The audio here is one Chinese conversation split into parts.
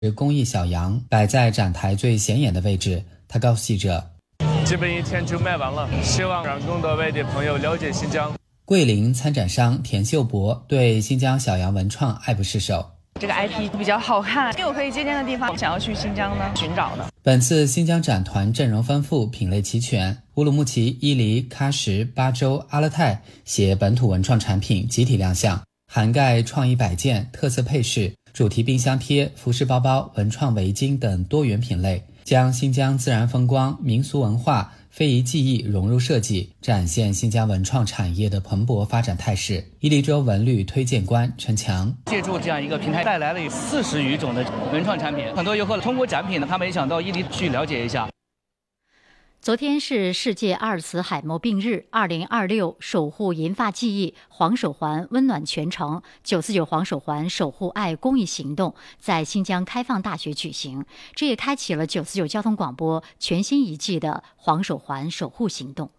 公益小羊摆在展台最显眼的位置。他告诉记者， 基本一天就卖完了，希望让更多外地朋友了解新疆。 桂林参展商田秀博对新疆小羊文创爱不释手。 这个 IP 比较好看，有可以借鉴的地方，想要去新疆呢寻找的。 本次新疆展团阵容丰富，品类齐全，乌鲁木齐、伊犁、喀什、巴州、阿勒泰携本土文创产品集体亮相，涵盖创意摆件、特色配饰、主题冰箱贴、服饰包包、文创围巾等多元品类，将新疆自然风光、民俗文化、非遗技艺融入设计，展现新疆文创产业的蓬勃发展态势。伊犁州文旅推荐官陈强， 借助这样一个平台，带来了40余种的文创产品，很多游客通过展品呢，他们也想到伊犁去了解一下。 昨天是世界阿尔茨海默病日，2026守护银发记忆黄手环温暖全城949黄手环守护爱公益行动在新疆开放大学举行，这也开启了949交通广播全新一季的黄手环守护行动。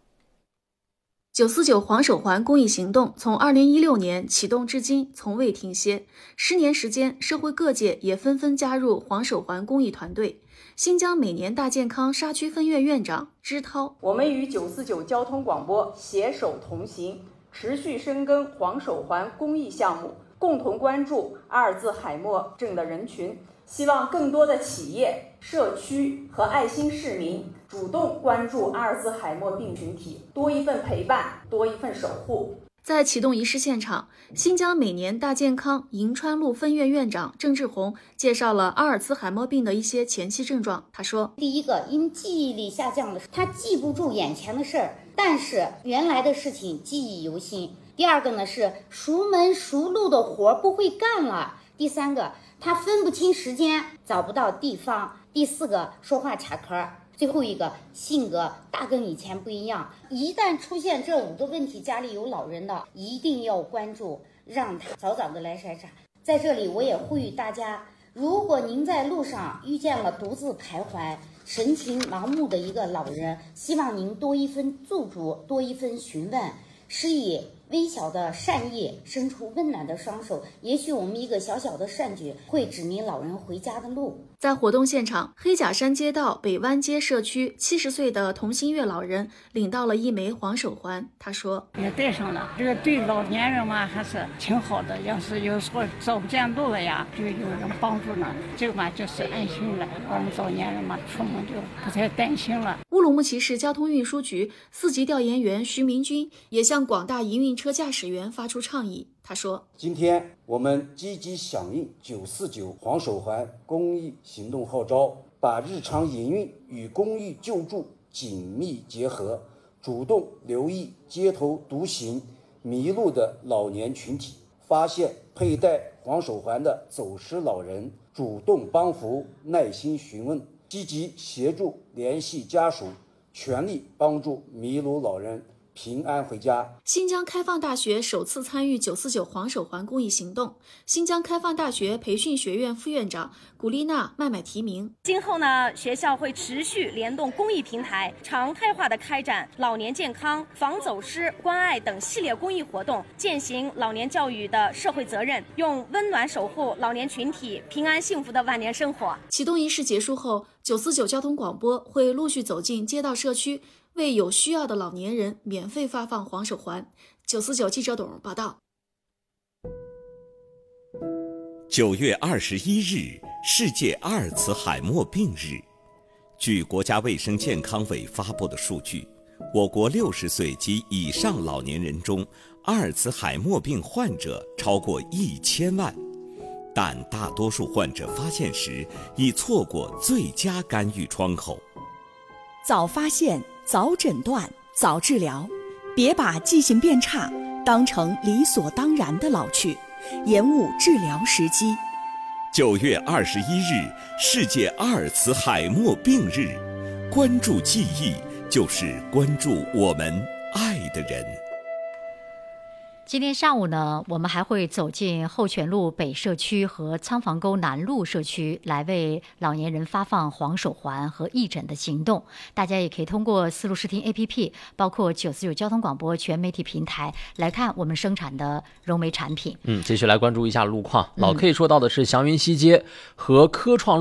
949黄手环公益行动从2016年启动至今从未停歇，10年时间，社会各界也纷纷加入黄手环公益团队。新疆每年大健康沙区分院院长支涛， 我们与949交通广播携手同行，持续深耕黄手环公益项目，共同关注阿尔兹海默症的人群，希望更多的企业、社区和爱心市民主动关注阿尔兹海默病群体，多一份陪伴，多一份守护。 在启动仪式现场，新疆每年大健康银川路分院院长郑志红介绍了阿尔茨海默病的一些前期症状。他说， 第一个，因记忆力下降的，他记不住眼前的事儿，但是原来的事情记忆犹新。第二个呢，是熟门熟路的活不会干了。第三个，他分不清时间，找不到地方。第四个，说话卡壳。最后一个，性格大跟以前不一样。一旦出现这5个问题，家里有老人的一定要关注，让他早早的来筛查。在这里我也呼吁大家，如果您在路上遇见了独自徘徊、神情盲目的一个老人，希望您多一分驻足，多一分询问，施以微小的善意，伸出温暖的双手，也许我们一个小小的善举会指明老人回家的路。 在活动现场，黑甲山街道北湾街社区70岁的童心月老人领到了一枚黄手环。他说， 也戴上了，这个对老年人嘛还是挺好的，要是有时候走不见路了呀，就有人帮助呢，这个嘛就是安心了。我们老年人嘛出门就不太担心了。 乌鲁木齐市交通运输局4级调研员徐明军也向广大营运车驾驶员发出倡议。他说， 今天我们积极响应949黄手环公益行动号召，把日常营运与公益救助紧密结合，主动留意街头独行迷路的老年群体，发现佩戴黄手环的走失老人，主动帮扶，耐心询问，积极协助联系家属，全力帮助迷路老人平安回家。 新疆开放大学首次参与949黄手环公益行动，新疆开放大学培训学院副院长古丽娜麦麦提名， 今后呢，学校会持续联动公益平台，常态化的开展老年健康、防走失、关爱等系列公益活动，践行老年教育的社会责任，用温暖守护老年群体平安幸福的晚年生活。 启动仪式结束后，949交通广播会陆续走进街道社区，为有需要的老年人免费发放黄手环。949记者董报道。 9月21日，世界阿尔茨海默病日。据国家卫生健康委发布的数据，我国60岁及以上老年人中，阿尔茨海默病患者超过1000万，但大多数患者发现时已错过最佳干预窗口。 早发现、早诊断、早治疗，别把记性变差当成理所当然的老去，延误治疗时机。 9月21日，世界阿尔茨海默病日，关注记忆，就是关注我们爱的人。 今天上午呢，我们还会走进后泉路北社区和仓房沟南路社区，来为老年人发放黄手环和义诊的行动。大家也可以通过丝路视听 APP， 包括949交通广播全媒体平台来看我们生产的融媒产品。 继续来关注一下路况。老 K 说到的是祥云西街和科创